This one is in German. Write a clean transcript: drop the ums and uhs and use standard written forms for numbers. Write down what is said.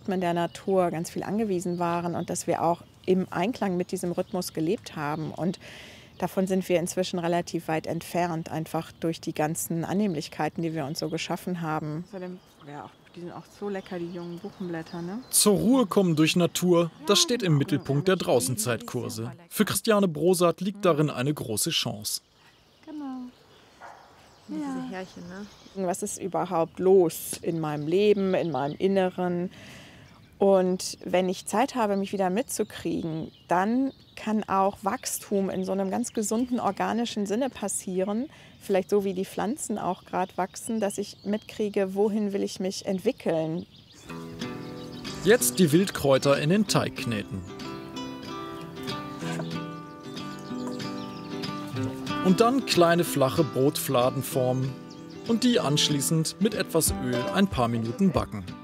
Rhythmen der Natur ganz viel angewiesen waren und dass wir auch im Einklang mit diesem Rhythmus gelebt haben. Und davon sind wir inzwischen relativ weit entfernt, einfach durch die ganzen Annehmlichkeiten, die wir uns so geschaffen haben. Ja, die sind auch so lecker, die jungen Buchenblätter, ne? Zur Ruhe kommen durch Natur, das steht im Mittelpunkt der Draußenzeitkurse. Für Christiane Brosart liegt darin eine große Chance. Genau. Diese Härchen, ne? Was ist überhaupt los in meinem Leben, in meinem Inneren? Und wenn ich Zeit habe, mich wieder mitzukriegen, dann kann auch Wachstum in so einem ganz gesunden, organischen Sinne passieren. Vielleicht so, wie die Pflanzen auch gerade wachsen, dass ich mitkriege, wohin will ich mich entwickeln. Jetzt die Wildkräuter in den Teig kneten. Und dann kleine flache Brotfladen formen und die anschließend mit etwas Öl ein paar Minuten backen.